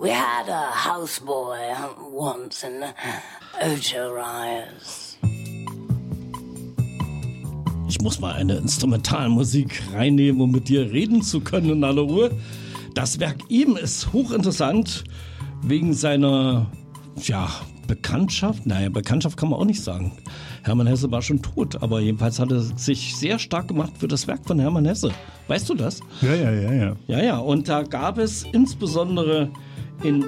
We had a houseboy once in Ocho Rios. Ich muss mal eine Instrumentalmusik reinnehmen, um mit dir reden zu können in aller Ruhe. Das Werk eben ist hochinteressant wegen seiner, Bekanntschaft. Naja, Bekanntschaft kann man auch nicht sagen. Hermann Hesse war schon tot, aber jedenfalls hat er sich sehr stark gemacht für das Werk von Hermann Hesse. Weißt du das? Ja. Ja, und da gab es insbesondere in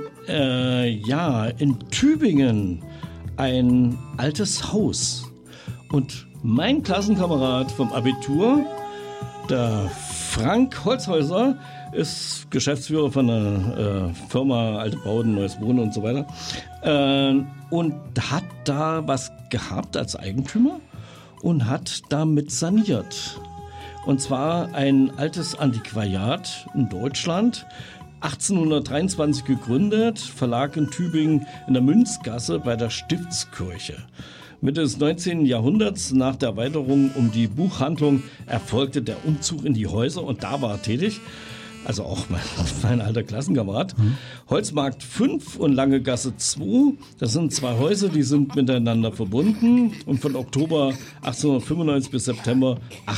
Tübingen ein altes Haus. Und mein Klassenkamerad vom Abitur, der Frank Holzhäuser, ist Geschäftsführer von einer Firma Alte Bauten, Neues Wohnen und so weiter. Und hat da was gehabt als Eigentümer und hat damit saniert. Und zwar ein altes Antiquariat in Deutschland, 1823 gegründet, Verlag in Tübingen in der Münzgasse bei der Stiftskirche. Mitte des 19. Jahrhunderts, nach der Erweiterung um die Buchhandlung, erfolgte der Umzug in die Häuser und da war er tätig. Also auch mein alter Klassenkamerad. Holzmarkt 5 und Lange Gasse 2, das sind zwei Häuser, die sind miteinander verbunden. Und von Oktober 1895 bis September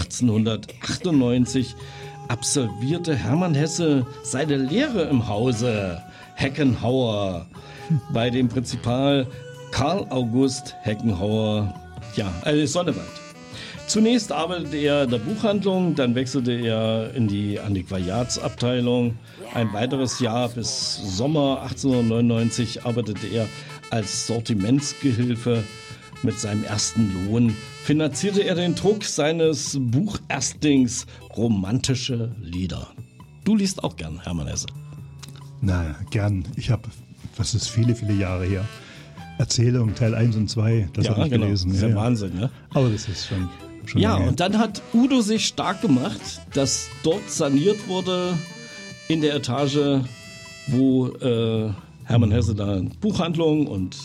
1898 absolvierte Hermann Hesse seine Lehre im Hause Heckenhauer bei dem Prinzipal Karl August Heckenhauer, Sonnewald. Zunächst arbeitete er in der Buchhandlung, dann wechselte er in die Antiquariatsabteilung. Ein weiteres Jahr bis Sommer 1899 arbeitete er als Sortimentsgehilfe. Mit seinem ersten Lohn finanzierte er den Druck seines Bucherstlings Romantische Lieder. Du liest auch gern, Hermann Hesse. Na, gern. Ich habe, das ist viele Jahre her, Erzählung Teil 1 und 2, das habe ich gelesen. Das ist ja Wahnsinn, ne? Aber das ist schon ja, lange. Und dann hat Udo sich stark gemacht, dass dort saniert wurde in der Etage, wo Hermann Hesse da Buchhandlung und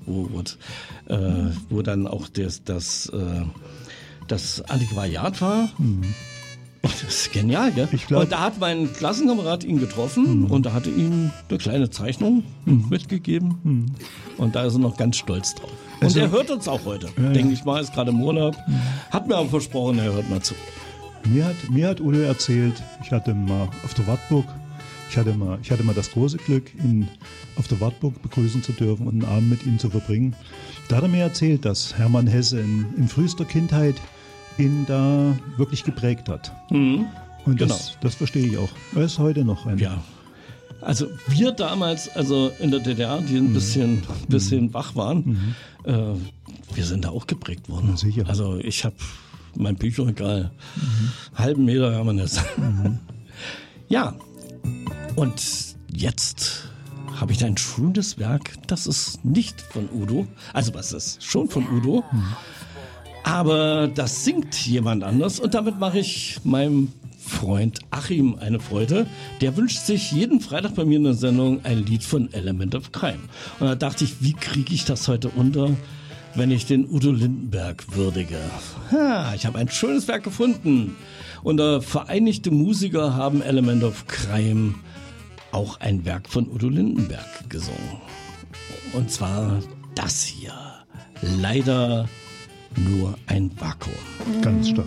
wo dann auch das Antiquariat war. Das ist genial, gell? Und da hat mein Klassenkamerad ihn getroffen und da hatte ihm eine kleine Zeichnung mitgegeben. Und da ist er noch ganz stolz drauf. Und er hört uns auch heute, denke ich mal, ist gerade im Urlaub. Hat mir aber versprochen, er hört mal zu. Mir hat Udo erzählt, ich hatte mal auf der Wartburg, ich hatte mal das große Glück, ihn auf der Wartburg begrüßen zu dürfen und einen Abend mit ihm zu verbringen. Da hat er mir erzählt, dass Hermann Hesse in frühester Kindheit ihn da wirklich geprägt hat. Und das verstehe ich auch. Er ist heute noch ein. Ja. Also wir damals, also in der DDR, die ein bisschen wach waren, wir sind da auch geprägt worden. Ja, sicher. Also ich habe mein Bücherregal, halben Meter Hermann Hesse. Ja, und jetzt habe ich ein schönes Werk, das ist nicht von Udo, also was ist schon von Udo, aber das singt jemand anders und damit mache ich meinem Freund Achim eine Freude. Der wünscht sich jeden Freitag bei mir in der Sendung ein Lied von Element of Crime. Und da dachte ich, wie kriege ich das heute unter, wenn ich den Udo Lindenberg würdige? Ich habe ein schönes Werk gefunden. Und Vereinigte Musiker haben Element of Crime auch ein Werk von Udo Lindenberg gesungen. Und zwar das hier. Leider nur ein Vakuum. Ganz stark.